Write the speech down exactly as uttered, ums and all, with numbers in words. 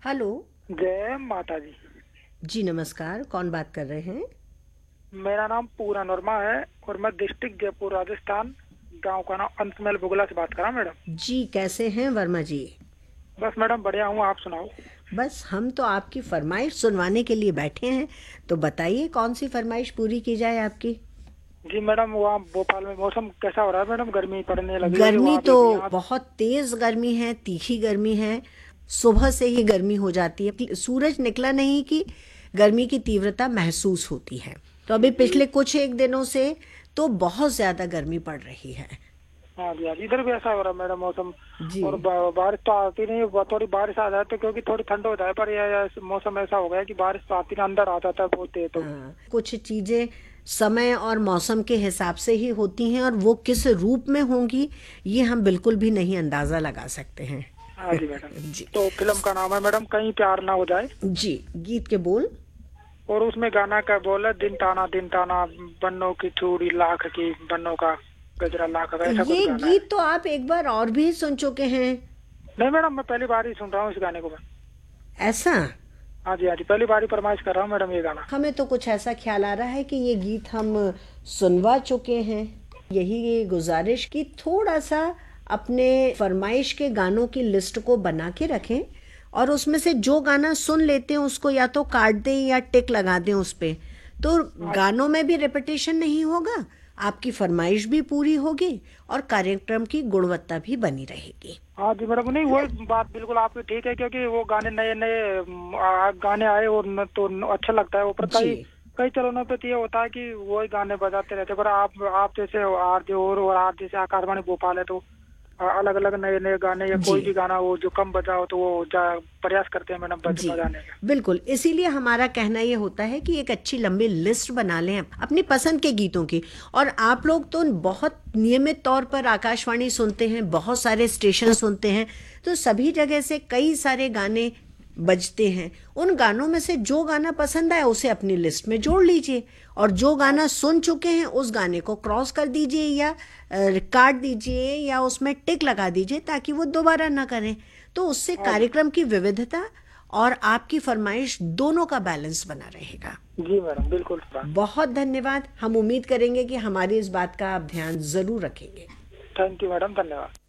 Hello. जय माता दी। जी नमस्कार, कौन बात कर रहे हैं? मेरा नाम पूरन वर्मा है और मैं डिस्ट्रिक्ट जयपुर राजस्थान, गांव का नाम अंतमेल बुगला से बात कर रहा हूँ मैडम। जी कैसे हैं वर्मा जी? बस मैडम बढ़िया हूँ, आप सुनाओ। बस हम तो आपकी फरमाइश सुनवाने के लिए बैठे हैं, तो बताइए कौन सी फरमाइश पूरी की जाए आपकी? जी मैडम, वहाँ भोपाल में मौसम कैसा हो रहा है मैडम? गर्मी पड़ने लगी हुई है गर्मी वहाँ तो पे भी यहाँ। बहुत तेज गर्मी है, तीखी गर्मी है। सुबह से ही गर्मी हो जाती है, सूरज निकला नहीं कि गर्मी की तीव्रता महसूस होती है। तो अभी जी पिछले कुछ एक दिनों से तो बहुत ज्यादा गर्मी पड़ रही है। हाँ जी हाँ जी, इधर भी ऐसा हो रहा है मैडम मौसम। जी। और बा- बारिश तो आती नहीं है, थोड़ी बारिश आ जाए तो क्योंकि थोड़ी ठंड हो जाए, पर यह मौसम ऐसा हो गया है कि बारिश तो आती नहीं, अंदर आ जाता है बहुत तेज तो। हाँ, कुछ चीजें समय और मौसम के हिसाब से ही होती हैं और वो किस रूप में होंगी ये हम बिल्कुल भी नहीं अंदाजा लगा सकते हैं। हाँ जी मैडम। जी। तो फिल्म का नाम है मैडम कहीं प्यार ना हो जाए। जी, गीत के बोल। और उसमें गाना का बोल है, दिन ताना दिन ताना, बन्नों की चूड़ी लाख की, बन्नों का गजरा लाख का, ऐसा कुछ ये गाना है। गीत तो आप एक बार और भी सुन चुके हैं। नहीं मैडम, मैं पहली बार ही सुन रहा हूँ इस गाने को मैं। ऐसा? हाँ जी हाँ जी, पहली बार ही फरमाइश कर रहा हूँ मैडम ये गाना। हमें तो कुछ ऐसा ख्याल आ रहा है कि ये गीत हम सुनवा चुके हैं। यही ये गुजारिश कि थोड़ा सा अपने फरमाइश के गानों की लिस्ट को बना के रखें और उसमें से जो गाना सुन लेते हैं उसको या तो काट दें या टिक लगा दें उस पे। तो हाँ गानों में भी रिपीटेशन नहीं होगा, आपकी फरमाइश भी पूरी होगी और कार्यक्रम की गुणवत्ता भी बनी रहेगी। हाँ जी मैडम, नहीं वो बात बिल्कुल आपकी ठीक है, क्योंकि वो गाने नए नए अम, आ- गाने आए और न, तो न, अच्छा लगता है वो। पर जी। कई कई चैनलों पे तो ये होता है कि वही गाने बजाते रहते हैं, पर आप आप जैसे आर जे और और आप जैसे आकाशवाणी भोपाल है तो अलग अलग नए नए गाने या जी। कोई भी गाना वो जो कम बजाओ तो वो जा, प्रयास करते हैं मैडम बज, जी बजाने का। बिल्कुल, इसीलिए हमारा कहना ये होता है कि एक अच्छी लंबी लिस्ट बना लें अपनी पसंद के गीतों की। और आप लोग तो बहुत नियमित तौर पर आकाशवाणी सुनते हैं, बहुत सारे स्टेशन सुनते हैं, तो सभी जगह से कई सारे गाने बजते हैं। उन गानों में से जो गाना पसंद आए उसे अपनी लिस्ट में जोड़ लीजिए और जो गाना सुन चुके हैं उस गाने को क्रॉस कर दीजिए या अ, काट दीजिए या उसमें टिक लगा दीजिए ताकि वो दोबारा ना करें। तो उससे हाँ जी। कार्यक्रम की विविधता और आपकी फरमाइश दोनों का बैलेंस बना रहेगा। जी मैडम बिल्कुल। बहुत धन्यवाद। हम उम्मीद करेंगे कि हमारी इस बात का आप ध्यान जरूर रखेंगे। थैंक यू मैडम, धन्यवाद।